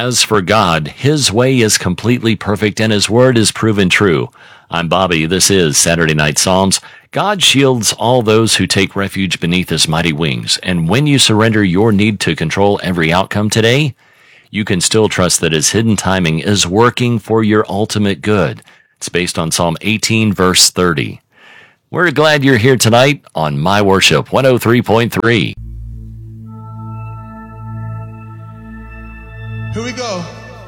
As for God, His way is completely perfect and His word is proven true. I'm Bobby. This is Saturday Night Psalms. God shields all those who take refuge beneath His mighty wings. And when you surrender your need to control every outcome today, you can still trust that His hidden timing is working for your ultimate good. It's based on Psalm 18, verse 30. We're glad you're here tonight on My Worship 103.3.